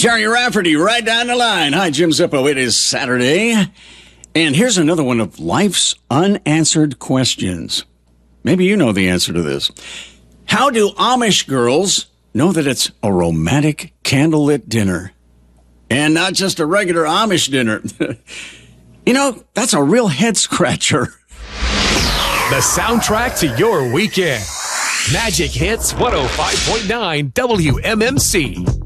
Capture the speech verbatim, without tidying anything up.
Jerry Rafferty, right down the line. Hi, Jim Zippo. It is Saturday. And here's another one of life's unanswered questions. Maybe you know the answer to this. How do Amish girls know that it's a romantic candlelit dinner? And not just a regular Amish dinner. You know, that's a real head scratcher. The soundtrack to your weekend. Magic Hits one oh five point nine W M M C.